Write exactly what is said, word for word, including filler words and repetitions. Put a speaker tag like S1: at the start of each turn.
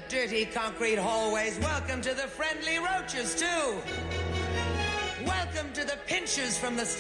S1: dirty concrete hallways. Welcome to the friendly roaches, too. Welcome to the pinchers from the